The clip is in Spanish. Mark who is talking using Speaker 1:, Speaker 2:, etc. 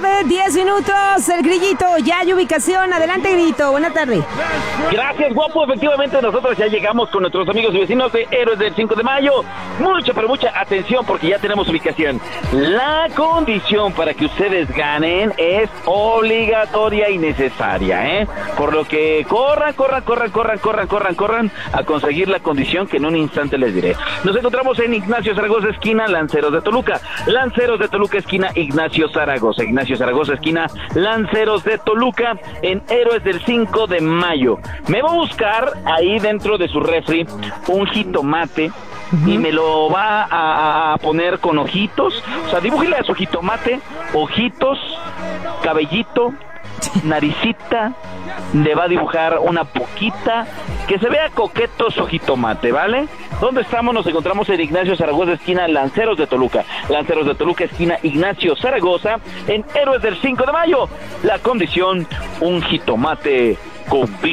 Speaker 1: tarde, 10 minutos. El Grillito, ya hay ubicación. Adelante, Grillito. Buena tarde.
Speaker 2: Gracias, guapo. Efectivamente, nosotros ya llegamos con nuestros amigos y vecinos de Héroes del 5 de mayo. Mucha, pero mucha atención porque ya tenemos ubicación. La condición para que ustedes ganen es obligatoria y necesaria, ¿eh? Por lo que corran a conseguir la condición que en un instante les diré. Nos encontramos en Ignacio Zaragoza, esquina Lanceros de Toluca. Lanceros de Toluca, esquina Ignacio Zaragoza. Ignacio Zaragoza, esquina Lanceros de Toluca, en Héroes del 5 de mayo. Me va a buscar ahí dentro de su refri un jitomate y me lo va a poner con ojitos. O sea, dibújele a su jitomate ojitos, cabellito, naricita, le va a dibujar una poquita, que se vea coqueto su jitomate, ¿vale? ¿Dónde estamos? Nos encontramos en Ignacio Zaragoza, esquina Lanceros de Toluca. Lanceros de Toluca, esquina Ignacio Zaragoza, en Héroes del 5 de mayo. La condición, un jitomate con